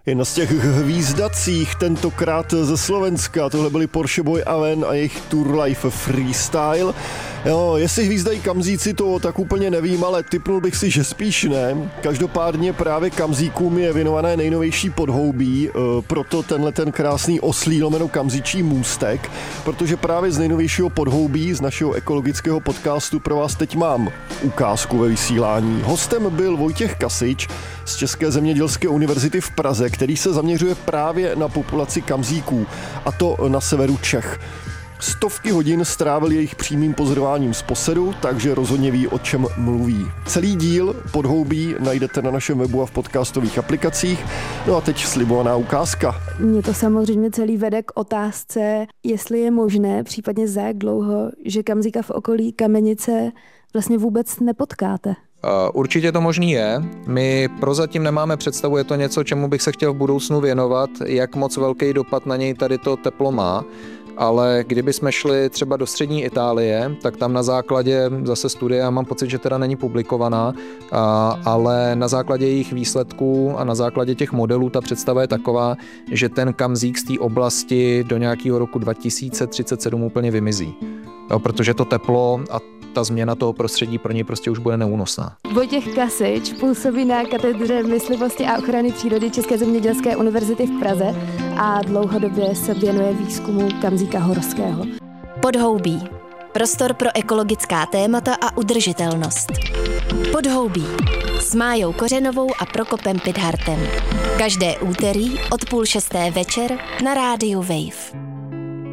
Jedna z těch hvízdacích, tentokrát ze Slovenska. Tohle byli Porsche Boy Aven a jejich Tour Life Freestyle. Jo, jestli hvízdají kamzíci, to tak úplně nevím, ale tipnul bych si, že spíš ne. Každopádně právě kamzíkům je věnované nejnovější podhoubí, proto tenhle ten krásný oslí lomeno kamzičí můstek, protože právě z nejnovějšího podhoubí, z našeho ekologického podcastu pro vás teď mám ukázku ve vysílání. Hostem byl Vojtěch Kasič z České zemědělské univerzity v Praze, který se zaměřuje právě na populaci kamzíků, a to na severu Čech. Stovky hodin strávil jejich přímým pozorováním z posedu, takže rozhodně ví, o čem mluví. Celý díl podhoubí najdete na našem webu a v podcastových aplikacích. No a teď slibovaná ukázka. Mě to samozřejmě celý vede k otázce, jestli je možné, případně za jak dlouho, že kamzíka v okolí Kamenice vlastně vůbec nepotkáte. Určitě to možný je. My prozatím nemáme představu, je to něco, čemu bych se chtěl v budoucnu věnovat, jak moc velký dopad na něj tady to teplo má. Ale kdyby jsme šli třeba do střední Itálie, tak tam na základě zase studie, já mám pocit, že teda není publikovaná, ale na základě jejich výsledků a na základě těch modelů ta představa je taková, že ten kamzík z té oblasti do nějakého roku 2037 úplně vymizí. Jo, protože to teplo a ta změna toho prostředí pro něj prostě už bude neúnosná. Vojtěch Kasič působí na katedře myslivosti a ochrany přírody České zemědělské univerzity v Praze a dlouhodobě se věnuje výzkumu kamzíka horského. Podhoubí. Prostor pro ekologická témata a udržitelnost. Podhoubí. S Májou Kořenovou a Prokopem Pidhartem. Každé úterý od 5:30 večer na rádiu Wave.